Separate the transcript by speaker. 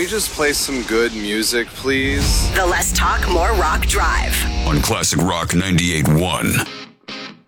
Speaker 1: just play some good music, please?
Speaker 2: The Less Talk, More Rock Drive
Speaker 3: on Classic Rock 98.1.